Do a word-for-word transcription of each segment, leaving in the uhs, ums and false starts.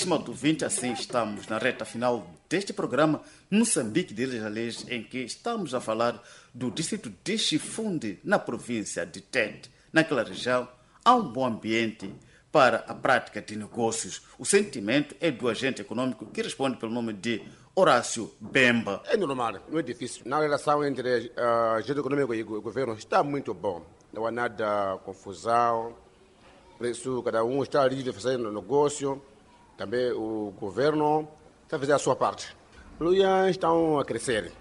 Estimado ouvinte, assim estamos na reta final deste programa Moçambique de Ilhas Aleias, em que estamos a falar do distrito de Chifunde, na província de Tete. Naquela região, há um bom ambiente para a prática de negócios. O sentimento é do agente econômico que responde pelo nome de Horácio Bemba. É normal, não é difícil. Na relação entre o agente econômico e o governo está muito bom. Não há nada confusão. Por isso, cada um está livre fazendo negócio. Também o governo está fazendo a sua parte. Luias estão a crescer.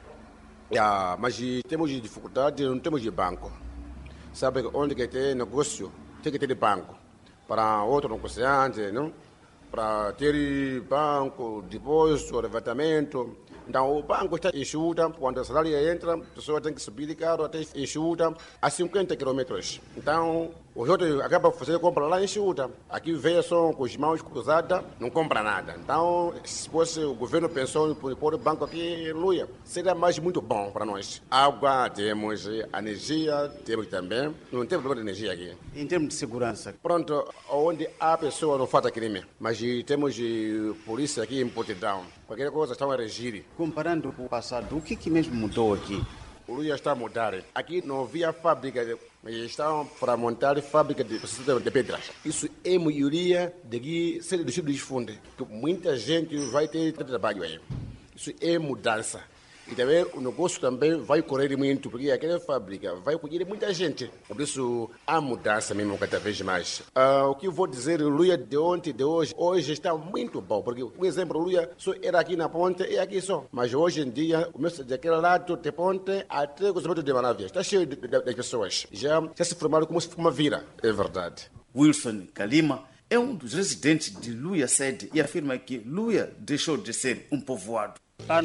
Yeah, mas temos dificuldade, não temos de banco. Sabe onde que tem negócio, tem que ter banco. Para outro negociante, não? Para ter banco, depósito, levantamento. Então, o banco está enxuta, quando a salário entra, a pessoa tem que subir de carro até enxuta a cinquenta quilômetros. Então, os outros acabam fazendo compra lá enxuta. Aqui veio só com as mãos cruzadas, não compra nada. Então, se fosse o governo pensou em pôr o banco aqui em Luia, seria mais muito bom para nós. Água, temos energia, temos também. Não tem problema de energia aqui. Em termos de segurança? Pronto, onde a pessoa não faz crime, mas temos polícia aqui em Portidão. Qualquer coisa estão a regir. Comparando com o passado, o que, que mesmo mudou aqui? O Luia está a mudar. Aqui não havia fábrica, mas estão para montar fábrica de processamento de pedras. Isso é a maioria daqui, ser do Chico de Funde. Muita gente vai ter trabalho aí. Isso é mudança. E também o negócio também vai correr muito, porque aquela fábrica vai colher muita gente. Por isso, há mudança mesmo cada vez mais. Uh, o que eu vou dizer, o Luia de ontem, de hoje, hoje está muito bom. Porque, por exemplo, o Luia só era aqui na ponte e aqui só. Mas hoje em dia, começa daquele lado de ponte até o cruzamento de Manaus. Está cheio de, de, de pessoas. Já, já se formaram como se fosse uma vila. É verdade. Wilson Kalima é um dos residentes de Luia Sede e afirma que Luia deixou de ser um povoado.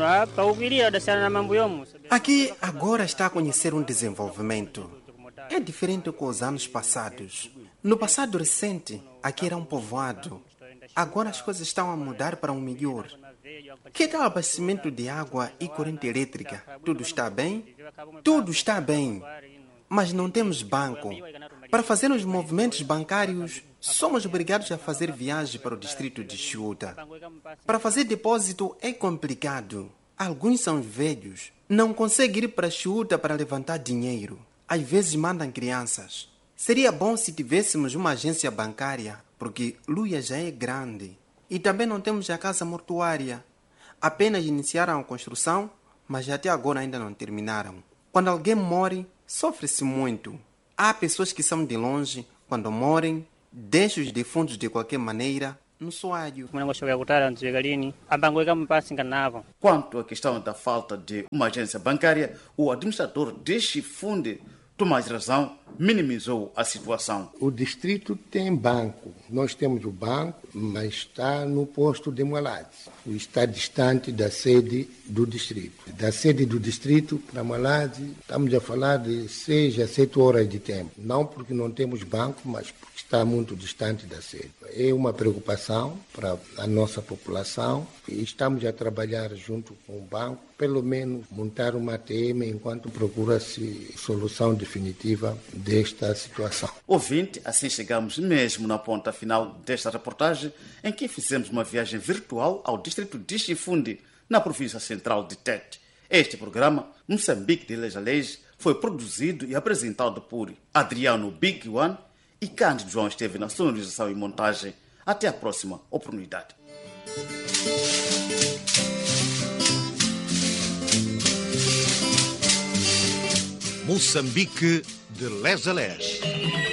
Aqui agora está a conhecer um desenvolvimento. É diferente com os anos passados. No passado recente, aqui era um povoado. Agora as coisas estão a mudar para um melhor. Que tal abastecimento de água e corrente elétrica? Tudo está bem? Tudo está bem. Mas não temos banco. Para fazer os movimentos bancários, somos obrigados a fazer viagem para o distrito de Chiuta. Para fazer depósito é complicado. Alguns são velhos. Não conseguem ir para Chiuta para levantar dinheiro. Às vezes mandam crianças. Seria bom se tivéssemos uma agência bancária, porque Luia já é grande. E também não temos a casa mortuária. Apenas iniciaram a construção, mas até agora ainda não terminaram. Quando alguém morre, sofre-se muito. Há pessoas que são de longe, quando morrem, deixam os defuntos de qualquer maneira no soalho. Quanto à questão da falta de uma agência bancária, o administrador de Chifunde, Tomás Razão, minimizou a situação. O distrito tem banco. Nós temos o banco, mas está no posto de Malade. Está distante da sede do distrito. Da sede do distrito para Malade, estamos a falar de seis a sete horas de tempo. Não porque não temos banco, mas porque está muito distante da sede. É uma preocupação para a nossa população e estamos a trabalhar junto com o banco, pelo menos montar uma A T M enquanto procura-se solução definitiva desta situação. Ouvinte, assim chegamos mesmo na ponta final desta reportagem, em que fizemos uma viagem virtual ao distrito de Chifunde, na província central de Tete. Este programa, Moçambique de Ilhas Aleias, foi produzido e apresentado por Adriano Big One e Cândido João esteve na sonorização e montagem. Até a próxima oportunidade. Moçambique de Ilhas Aleias.